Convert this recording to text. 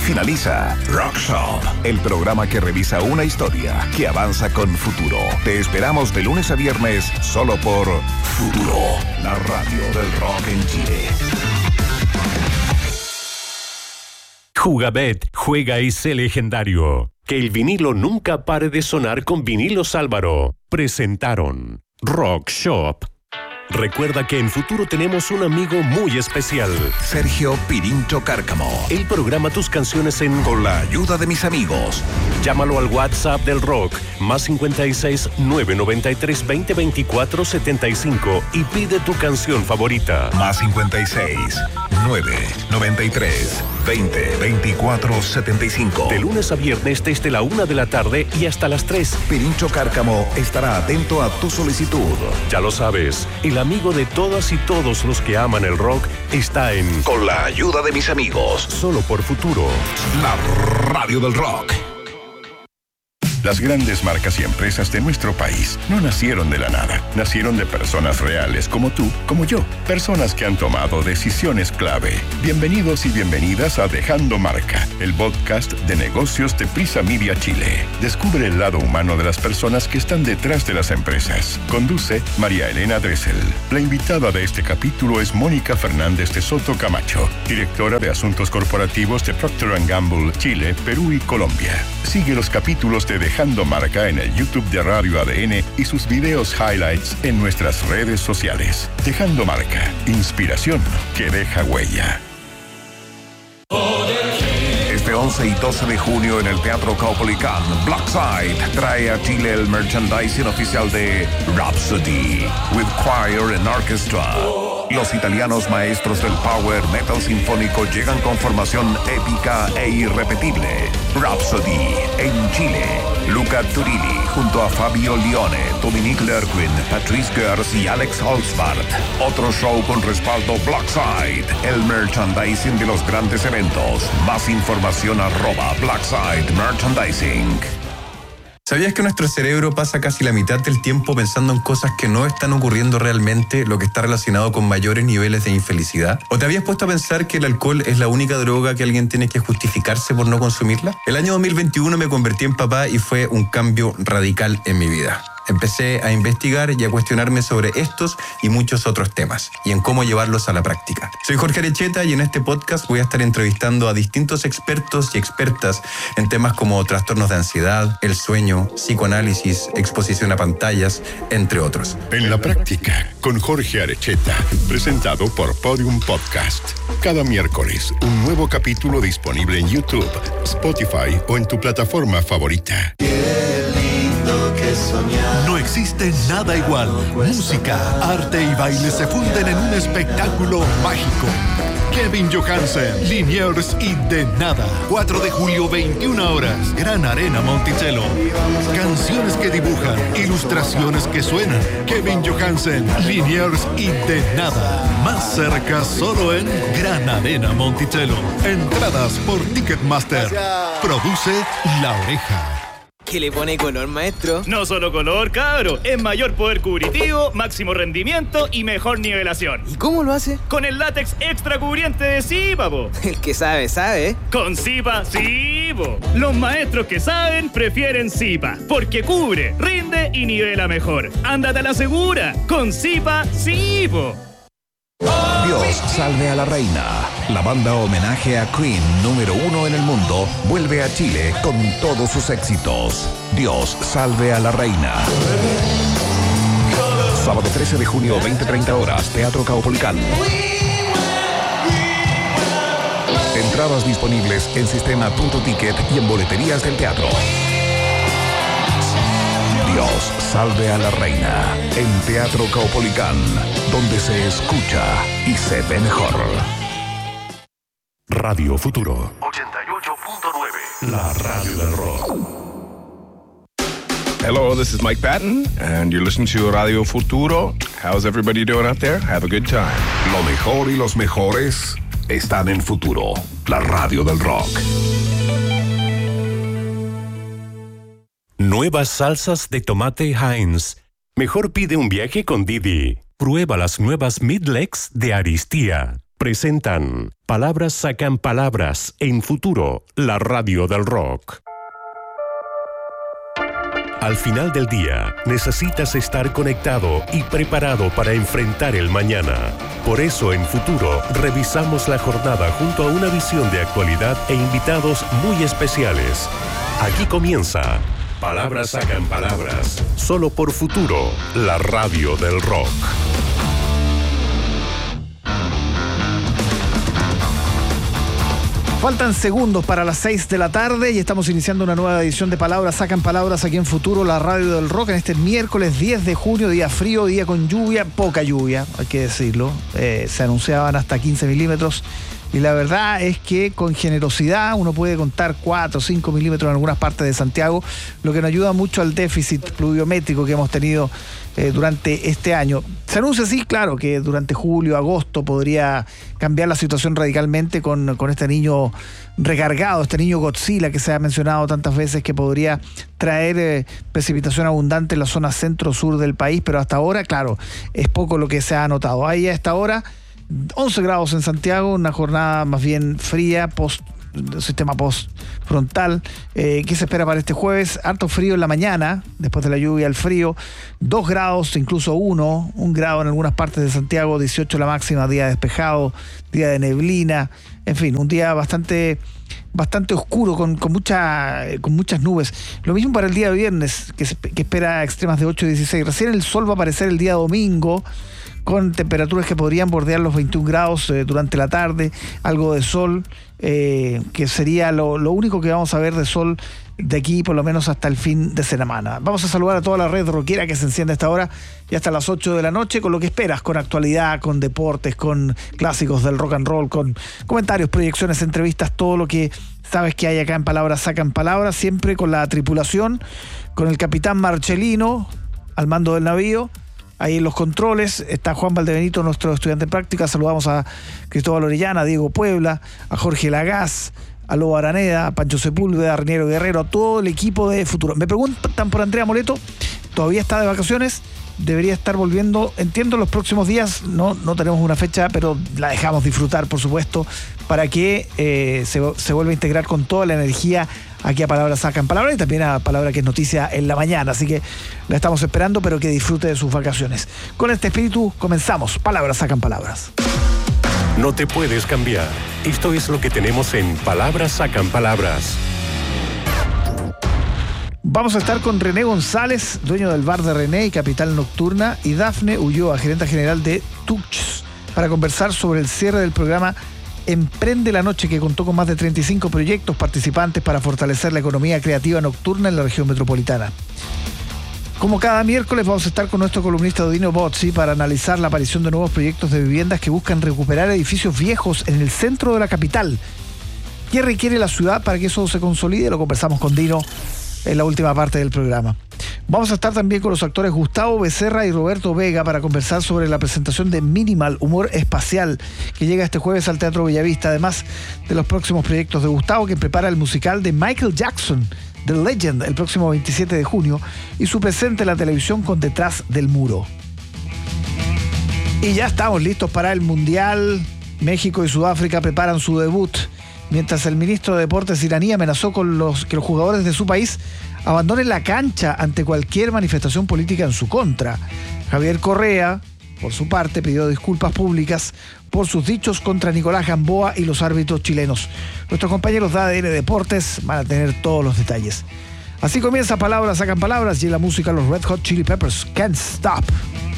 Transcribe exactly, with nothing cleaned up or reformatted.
Finaliza Rock Shop, el programa que revisa una historia que avanza con futuro. Te esperamos de lunes a viernes solo por Futuro, la radio del rock en Chile. Jugabet, juega y sé legendario. Que el vinilo nunca pare de sonar con Vinilos Álvaro. Presentaron Rock Shop. Recuerda que en Futuro tenemos un amigo muy especial. Sergio Pirincho Cárcamo. Él programa tus canciones en Con la ayuda de mis amigos. Llámalo al WhatsApp del rock, más cincuenta y seis, nueve noventa y tres, veinte, veinticuatro, setenta y cinco y pide tu canción favorita. Más cincuenta y seis, nueve noventa y tres, veinte, veinticuatro, setenta y cinco. De lunes a viernes desde la una de la tarde y hasta las tres. Pirincho Cárcamo estará atento a tu solicitud. Ya lo sabes, el amigo de todas y todos los que aman el rock está en Con la ayuda de mis amigos. Solo por Futuro. La radio del rock. Las grandes marcas y empresas de nuestro país no nacieron de la nada. Nacieron de personas reales como tú, como yo. Personas que han tomado decisiones clave. Bienvenidos y bienvenidas a Dejando Marca, el podcast de negocios de Prisa Media Chile. Descubre el lado humano de las personas que están detrás de las empresas. Conduce María Elena Dressel. La invitada de este capítulo es Mónica Fernández de Soto Camacho, directora de Asuntos Corporativos de Procter and Gamble, Chile, Perú y Colombia. Sigue los capítulos de Dejando Marca en el YouTube de Radio A D N y sus videos highlights en nuestras redes sociales. Dejando Marca, inspiración que deja huella. Este once y doce de junio en el Teatro Caupolicán, Blackside trae a Chile el merchandising oficial de Rhapsody, with choir and orchestra. Los italianos maestros del power metal sinfónico llegan con formación épica e irrepetible. Rhapsody en Chile. Luca Turilli junto a Fabio Lione, Dominique Lerquin, Patrice Gers y Alex Holzbart. Otro show con respaldo Blackside, el merchandising de los grandes eventos. Más información arroba Blackside Merchandising. ¿Sabías que nuestro cerebro pasa casi la mitad del tiempo pensando en cosas que no están ocurriendo realmente, lo que está relacionado con mayores niveles de infelicidad? ¿O te habías puesto a pensar que el alcohol es la única droga que alguien tiene que justificarse por no consumirla? El año dos mil veintiuno me convertí en papá y fue un cambio radical en mi vida. Empecé a investigar y a cuestionarme sobre estos y muchos otros temas y en cómo llevarlos a la práctica. Soy Jorge Arecheta y en este podcast voy a estar entrevistando a distintos expertos y expertas en temas como trastornos de ansiedad, el sueño, psicoanálisis, exposición a pantallas, entre otros. En la práctica, con Jorge Arecheta, presentado por Podium Podcast. Cada miércoles, un nuevo capítulo disponible en YouTube, Spotify o en tu plataforma favorita. No existe nada igual. Música, arte y baile se funden en un espectáculo mágico. Kevin Johansen, Liniers y De Nada. cuatro de julio, veintiuna horas. Gran Arena Monticello. Canciones que dibujan, ilustraciones que suenan. Kevin Johansen, Liniers y De Nada. Más cerca solo en Gran Arena Monticello. Entradas por Ticketmaster. Produce La Oreja. ¿Qué le pone color, maestro? No solo color, cabro. Es mayor poder cubritivo, máximo rendimiento y mejor nivelación. ¿Y cómo lo hace? Con el látex extra cubriente de Zipa, po. El que sabe, sabe. Con Zipa, sí, po. Los maestros que saben prefieren Zipa, porque cubre, rinde y nivela mejor. Ándate a la segura. Con Zipa, sí, po. Dios salve a la reina. La banda homenaje a Queen número uno en el mundo vuelve a Chile con todos sus éxitos. Dios salve a la reina. Sábado trece de junio, veinte treinta horas, Teatro Caupolicán. Entradas disponibles en sistema punto ticket y en boleterías del teatro. Dios salve a la reina en Teatro Caupolicán, donde se escucha y se ve mejor. Radio Futuro ochenta y ocho punto nueve. La radio del rock. Hello, this is Mike Patton, and you're listening to Radio Futuro. How's everybody doing out there? Have a good time. Lo mejor y los mejores están en Futuro, la radio del rock. Nuevas salsas de tomate Heinz. Mejor pide un viaje con Didi. Prueba las nuevas Midlegs de Aristía. presentan Palabras Sacan Palabras en Futuro, la radio del rock. Al final del día, necesitas estar conectado y preparado para enfrentar el mañana. Por eso, en Futuro, revisamos la jornada junto a una visión de actualidad e invitados muy especiales. Aquí comienza Palabras Sacan Palabras, solo por Futuro, la radio del rock. Faltan segundos para las seis de la tarde y estamos iniciando una nueva edición de Palabras Sacan Palabras aquí en Futuro, la radio del rock, en este miércoles diez de junio, día frío, día con lluvia, poca lluvia, hay que decirlo. Eh, se anunciaban hasta quince milímetros y la verdad es que con generosidad uno puede contar cuatro o cinco milímetros en algunas partes de Santiago, lo que nos ayuda mucho al déficit pluviométrico que hemos tenido eh, durante este año. Se anuncia, sí, claro, que durante julio, agosto podría cambiar la situación radicalmente con, con este niño recargado, este niño Godzilla que se ha mencionado tantas veces, que podría traer eh, precipitación abundante en la zona centro-sur del país, pero hasta ahora, claro, es poco lo que se ha notado. Ahí a esta hora, once grados en Santiago, una jornada más bien fría, post sistema post-frontal. Eh, ¿Qué se espera para este jueves? Harto frío en la mañana, después de la lluvia, el frío. dos grados, incluso uno, un grado en algunas partes de Santiago, dieciocho la máxima, día despejado, día de neblina. En fin, un día bastante, bastante oscuro, con, con, mucha, con muchas nubes. Lo mismo para el día viernes, que, se, que espera extremas de ocho a dieciséis. Recién el sol va a aparecer el día domingo, con temperaturas que podrían bordear los veintiún grados eh, durante la tarde, algo de sol, eh, que sería lo, lo único que vamos a ver de sol de aquí, por lo menos hasta el fin de semana. Vamos a saludar a toda la red rockera que se enciende a esta hora y hasta las ocho de la noche, con lo que esperas, con actualidad, con deportes, con clásicos del rock and roll, con comentarios, proyecciones, entrevistas, todo lo que sabes que hay acá en Palabras Sacan Palabras, siempre con la tripulación, con el capitán Marcelino al mando del navío. Ahí en los controles está Juan Valdebenito, nuestro estudiante en práctica. Saludamos a Cristóbal Orellana, a Diego Puebla, a Jorge Lagaz, a Lobo Araneda, a Pancho Sepúlveda, a Riniero Guerrero, a todo el equipo de Futuro. Me preguntan por Andrea Moleto, todavía está de vacaciones, debería estar volviendo, entiendo, los próximos días. No, no tenemos una fecha, pero la dejamos disfrutar, por supuesto, para que eh, se, se vuelva a integrar con toda la energía aquí a Palabras Sacan Palabras y también a Palabra que es noticia en la mañana. Así que la estamos esperando, pero que disfrute de sus vacaciones. Con este espíritu comenzamos Palabras Sacan Palabras. No te puedes cambiar. Esto es lo que tenemos en Palabras Sacan Palabras. Vamos a estar con René González, dueño del bar de René y Capital Nocturna, y Dafne Ulloa, gerente general de Tux, para conversar sobre el cierre del programa Emprende la Noche, que contó con más de treinta y cinco proyectos participantes para fortalecer la economía creativa nocturna en la región metropolitana. Como cada miércoles vamos a estar con nuestro columnista Dino Bozzi para analizar la aparición de nuevos proyectos de viviendas que buscan recuperar edificios viejos en el centro de la capital. ¿Qué requiere la ciudad para que eso se consolide? Lo conversamos con Dino en la última parte del programa. Vamos a estar también con los actores Gustavo Becerra y Roberto Vega para conversar sobre la presentación de Minimal, Humor Espacial, que llega este jueves al Teatro Bellavista, además de los próximos proyectos de Gustavo, que prepara el musical de Michael Jackson, The Legend, el próximo veintisiete de junio, y su presente en la televisión con Detrás del Muro. Y ya estamos listos para el Mundial. México y Sudáfrica preparan su debut, mientras el ministro de Deportes iraní amenazó con los, que los jugadores de su país abandonen la cancha ante cualquier manifestación política en su contra. Javier Correa, por su parte, pidió disculpas públicas por sus dichos contra Nicolás Gamboa y los árbitros chilenos. Nuestros compañeros de A D N Deportes van a tener todos los detalles. Así comienza Palabras Sacan Palabras y en la música los Red Hot Chili Peppers, Can't Stop.